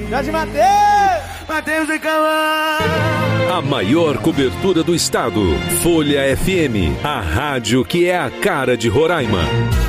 Jorge Mateus e Cauã. A maior cobertura do estado. Folha FM, a rádio que é a cara de Roraima.